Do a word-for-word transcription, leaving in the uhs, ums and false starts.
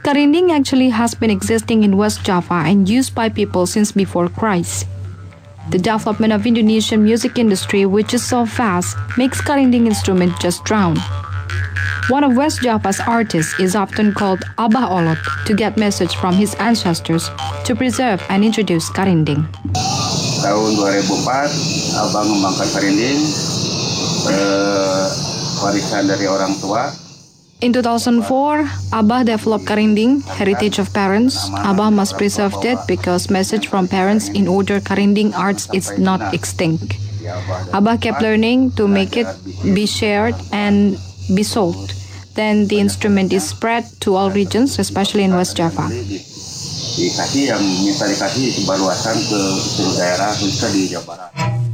Karinding actually has been existing in West Java and used by people since before Christ. The development of Indonesian music industry, which is so vast, makes karinding instrument just drown. One of West Java's artists is often called Abah Olot to get message from his ancestors to preserve and introduce karinding. Tahun dua ribu empat, Abah mengembangkan karinding, eh, warisan dari orang tua. In two thousand four, Abah developed karinding, heritage of parents. Abah must preserve it because message from parents in order karinding arts is not extinct. Abah kept learning to make it be shared and be sold. Then the instrument is spread to all regions, especially in West Java. Dikasih yang minta dikasih sebaluasan ke seluruh daerah, khususnya di Jawa Barat.